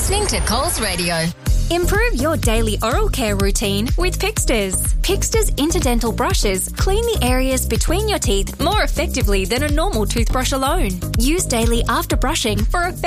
listening to Coles Radio. Improve your daily oral care routine with Pixters. Pixters Interdental brushes clean the areas between your teeth more effectively than a normal toothbrush alone. Use daily after brushing for effective